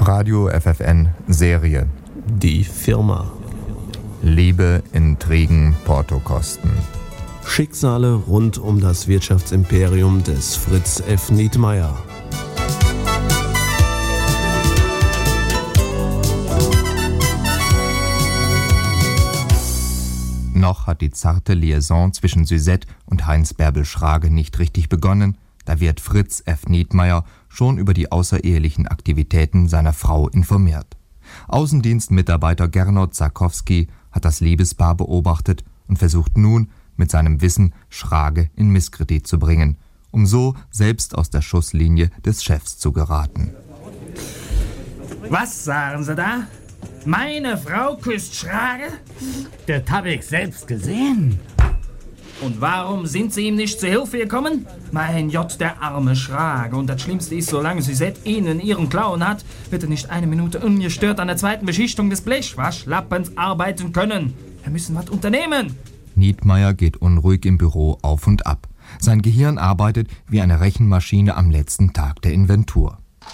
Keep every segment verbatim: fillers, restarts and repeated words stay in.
Radio F F N Serie. Die Firma. Liebe, Intrigen, Portokosten. Schicksale rund um das Wirtschaftsimperium des Fritz F. Nietmeyer. Noch hat die zarte Liaison zwischen Suzette und Heinz Bärbel Schrage nicht richtig begonnen, da wird Fritz F. Nietmeyer schon über die außerehelichen Aktivitäten seiner Frau informiert. Außendienstmitarbeiter Gernot Zakowski hat das Liebespaar beobachtet und versucht nun, mit seinem Wissen Schrage in Misskredit zu bringen, um so selbst aus der Schusslinie des Chefs zu geraten. Was sagen Sie da? Meine Frau küsst Schrage? Das habe ich selbst gesehen. Und warum sind Sie ihm nicht zu Hilfe gekommen? Mein Gott, der arme Schrage. Und das Schlimmste ist, solange Suzette ihn in ihren Klauen hat, wird er nicht eine Minute ungestört an der zweiten Beschichtung des Blechwaschlappens arbeiten können. Wir müssen was unternehmen. Nietmeyer geht unruhig im Büro auf und ab. Sein Gehirn arbeitet wie eine Rechenmaschine am letzten Tag der Inventur.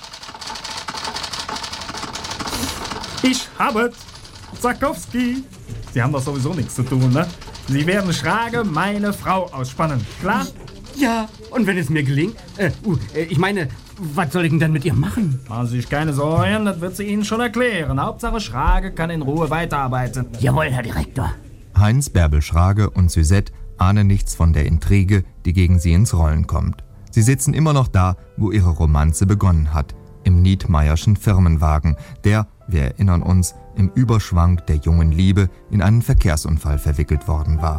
Ich habe Zakowski. Sie haben doch sowieso nichts zu tun, ne? Sie werden Schrage meine Frau ausspannen, klar? Ja, und wenn es mir gelingt, äh, uh, äh, ich meine, was soll ich denn dann mit ihr machen? Machen Sie sich keine Sorgen, das wird sie Ihnen schon erklären. Hauptsache Schrage kann in Ruhe weiterarbeiten. Jawohl, Herr Direktor. Heinz Bärbel Schrage und Suzette ahnen nichts von der Intrige, die gegen sie ins Rollen kommt. Sie sitzen immer noch da, wo ihre Romanze begonnen hat, im Nietmeyerschen Firmenwagen, der, wir erinnern uns, im Überschwang der jungen Liebe in einen Verkehrsunfall verwickelt worden war.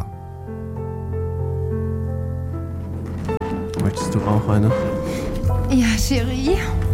Möchtest du auch eine? Ja, Chérie.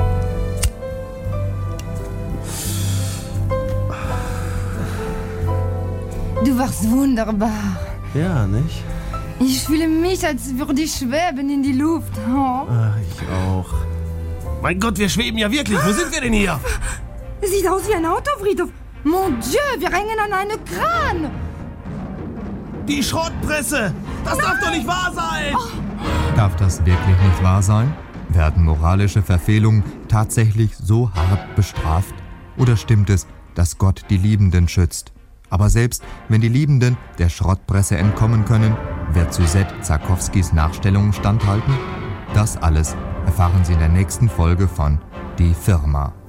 Du warst wunderbar. Ja, nicht? Ich fühle mich, als würde ich schweben in die Luft. Oh. Ach, ich auch. Mein Gott, wir schweben ja wirklich. Wo sind wir denn hier? Sieht aus wie ein Autofriedhof. Mon Dieu, wir hängen an einem Kran. Die Schrottpresse! Das darf doch nicht wahr sein! Darf das wirklich nicht wahr sein? Werden moralische Verfehlungen tatsächlich so hart bestraft? Oder stimmt es, dass Gott die Liebenden schützt? Aber selbst wenn die Liebenden der Schrottpresse entkommen können, wird Suzette Zakowskis Nachstellungen standhalten? Das alles erfahren Sie in der nächsten Folge von Die Firma.